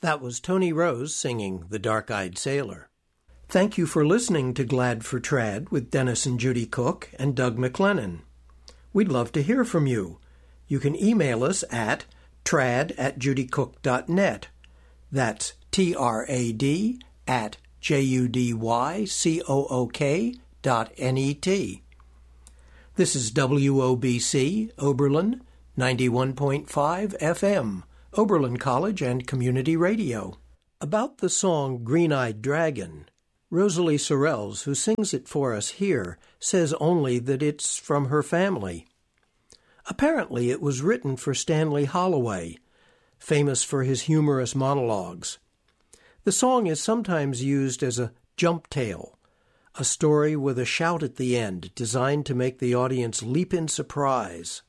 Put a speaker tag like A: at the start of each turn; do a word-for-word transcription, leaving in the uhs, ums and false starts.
A: That was Tony Rose singing The Dark-Eyed Sailor. Thank you for listening to Glad for Trad with Dennis and Judy Cook and Doug McLennan. We'd love to hear from you. You can email us at trad at judycook dot net. That's T R A D at J U D Y C O O K dot N E T. This is W O B C, Oberlin, ninety-one point five F M, Oberlin College and Community Radio. About the song Green-Eyed Dragon, Rosalie Sorrells, who sings it for us here, says only that it's from her family. Apparently it was written for Stanley Holloway, famous for his humorous monologues. The song is sometimes used as a jump tale, a story with a shout at the end designed to make the audience leap in surprise.